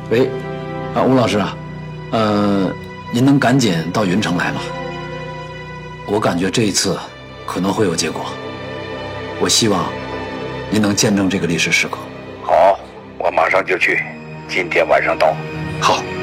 喂，吴老师啊，您能赶紧到云城来吗？我感觉这一次可能会有结果，我希望您能见证这个历史时刻。 好，我马上就去，今天晚上到。 好。